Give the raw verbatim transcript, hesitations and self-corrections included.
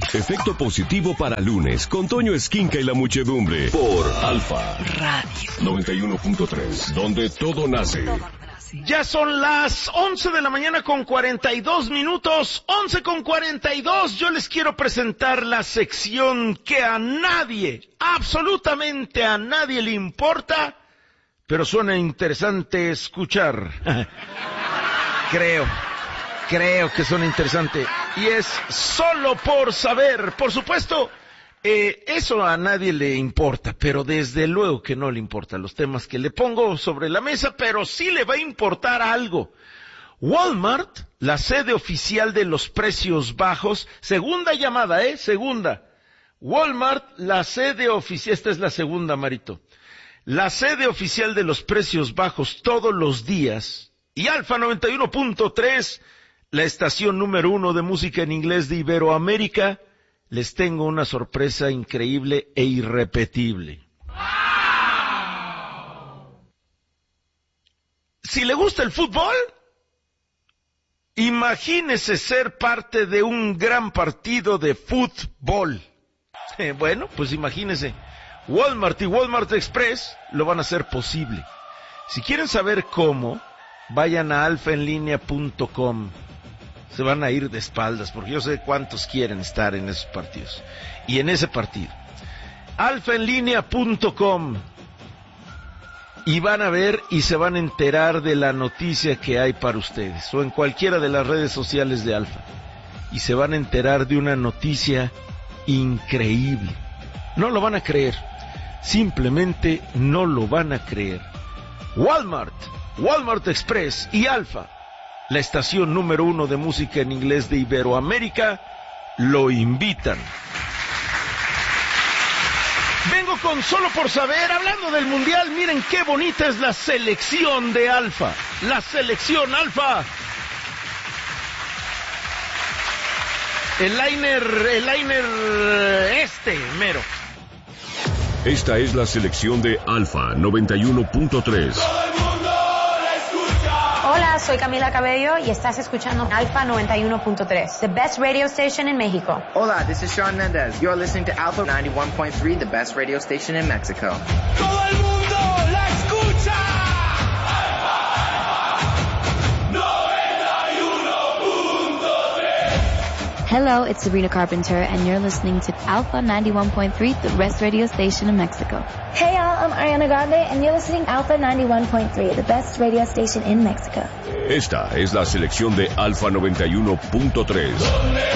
Efecto positivo para lunes con Toño Esquinca y la muchedumbre por Alfa Radio noventa y uno punto tres, donde todo nace. Ya son las once de la mañana con cuarenta y dos minutos, once con cuarenta y dos. Yo les quiero presentar la sección que a nadie, absolutamente a nadie le importa, pero suena interesante escuchar. Creo, creo que suena interesante. Y es solo por saber. Por supuesto, eh, eso a nadie le importa, pero desde luego que no le importan los temas que le pongo sobre la mesa, pero sí le va a importar algo. Walmart, la sede oficial de los precios bajos, segunda llamada, ¿eh? Segunda. Walmart, la sede oficial, esta es la segunda, Marito. La sede oficial de los precios bajos todos los días. Y Alfa noventa y uno punto tres, la estación número uno de música en inglés de Iberoamérica, les tengo una sorpresa increíble e irrepetible. Si le gusta el fútbol, imagínese ser parte de un gran partido de fútbol. Eh, bueno, pues imagínese, Walmart y Walmart Express lo van a hacer posible. Si quieren saber cómo, vayan a alfa en línea punto com. Se van a ir de espaldas, porque yo sé cuántos quieren estar en esos partidos. Y en ese partido. alfa en línea punto com. Y van a ver y se van a enterar de la noticia que hay para ustedes. O en cualquiera de las redes sociales de Alfa. Y se van a enterar de una noticia increíble. No lo van a creer. Simplemente no lo van a creer. Walmart, Walmart Express y Alfa, la estación número uno de música en inglés de Iberoamérica, lo invitan. Vengo con Solo por Saber, hablando del Mundial. Miren qué bonita es la selección de Alfa. La selección Alfa. El liner, el liner este, mero. Esta es la selección de Alfa noventa y uno punto tres. Hola, soy Camila Cabello y estás escuchando Alfa noventa y uno punto tres, the best radio station in Mexico. Hola, this is Shawn Mendes. You're listening to Alpha ninety-one point three, the best radio station in Mexico. ¡Todo el mundo la escucha! noventa y uno punto tres. Hello, it's Sabrina Carpenter, and you're listening to Alpha ninety-one point three, the best radio station in Mexico. Hey y'all, I'm Ariana Grande, and you're listening to Alpha ninety-one point three, the best radio station in Mexico. Esta es la selección de Alfa noventa y uno punto tres.